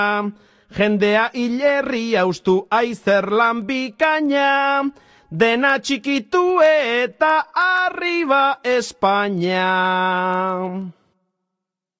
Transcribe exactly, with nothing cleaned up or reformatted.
Jendea hilerria ustu aizerlan bikaina, dena txikitu eta arriba Espainia.